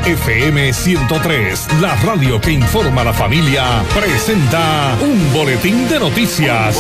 FM 103, la radio que informa a la familia, presenta un boletín de noticias.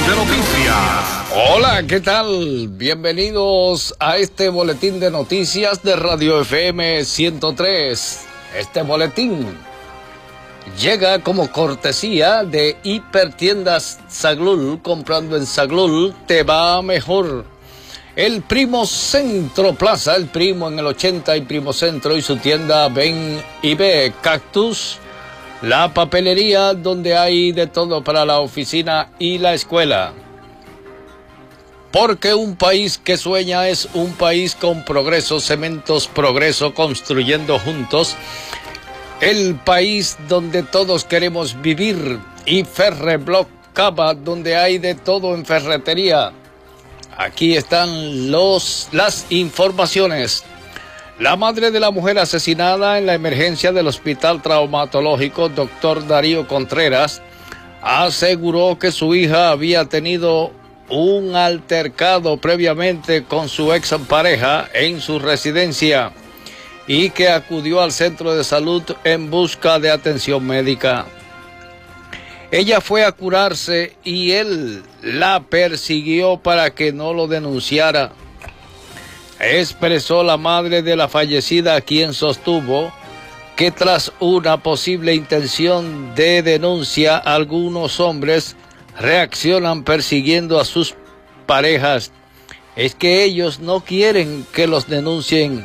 Hola, ¿qué tal? Bienvenidos a este boletín de noticias de Radio FM 103. Este boletín llega como cortesía de Hipertiendas Zaglul. Comprando en Zaglul te va mejor. El Primo Centro Plaza, el Primo en el 80 y Primo Centro y su tienda Ven y Ve. Cactus, la papelería donde hay de todo para la oficina y la escuela. Porque un país que sueña es un país con progreso. Cementos Progreso, construyendo juntos el país donde todos queremos vivir. Y Ferreblock Cava, donde hay de todo en ferretería. Aquí están las informaciones. La madre de la mujer asesinada en la emergencia del Hospital Traumatológico, doctor Darío Contreras, aseguró que su hija había tenido un altercado previamente con su expareja en su residencia y que acudió al centro de salud en busca de atención médica. Ella fue a curarse y él la persiguió para que no lo denunciara. Expresó la madre de la fallecida, quien sostuvo que tras una posible intención de denuncia, algunos hombres reaccionan persiguiendo a sus parejas. Es que ellos no quieren que los denuncien.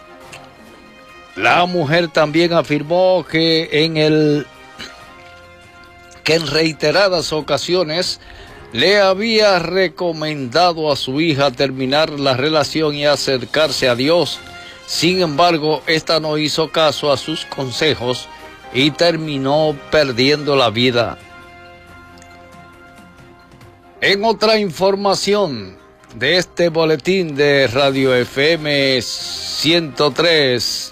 La mujer también afirmó que en reiteradas ocasiones le había recomendado a su hija terminar la relación y acercarse a Dios. Sin embargo, esta no hizo caso a sus consejos y terminó perdiendo la vida. En otra información de este boletín de Radio FM 103,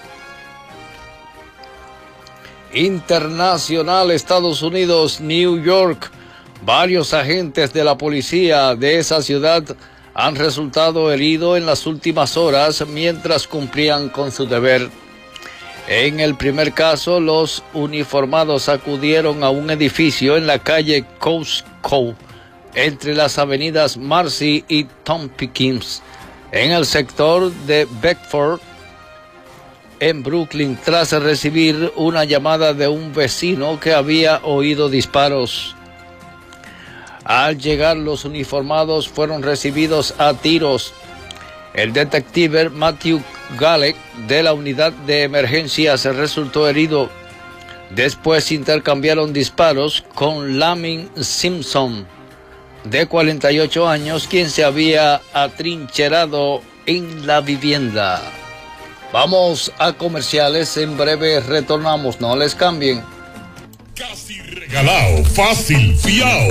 internacional, Estados Unidos, New York, varios agentes de la policía de esa ciudad han resultado heridos en las últimas horas mientras cumplían con su deber. En el primer caso, los uniformados acudieron a un edificio en la calle Costco, entre las avenidas Marcy y Tompkins, en el sector de Bedford, en Brooklyn, tras recibir una llamada de un vecino que había oído disparos. Al llegar, los uniformados fueron recibidos a tiros. El detective Matthew Galek de la unidad de emergencias resultó herido. Después intercambiaron disparos con Lamin Simpson, de 48 años, quien se había atrincherado en la vivienda. Vamos a comerciales, en breve retornamos, no les cambien. Casi regalado, fácil, fiao.